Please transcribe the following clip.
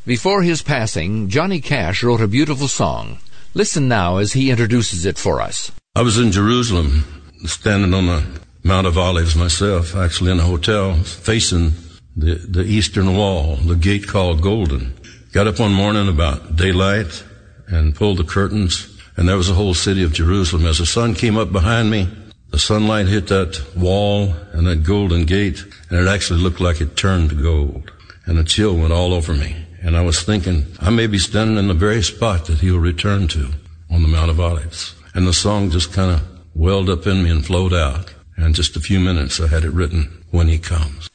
Before his passing, Johnny Cash wrote a beautiful song. Listen now as he introduces it for us. I was in Jerusalem, standing on the Mount of Olives myself, actually in a hotel, facing the eastern wall, the gate called Golden. Got up one morning about daylight and pulled the curtains, and there was the whole city of Jerusalem. As the sun came up behind me, the sunlight hit that wall and that golden gate, and it actually looked like it turned to gold. And a chill went all over me. And I was thinking, I may be standing in the very spot that he'll return to on the Mount of Olives. And the song just kind of welled up in me and flowed out. And in just a few minutes, I had it written, When He Comes.